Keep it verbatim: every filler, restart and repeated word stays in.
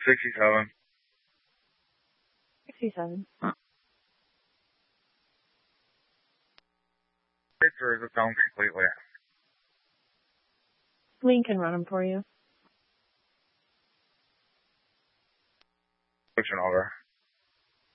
sixty-seven. sixty-seven. Or is it down completely? Lean can run them for you. Switching over.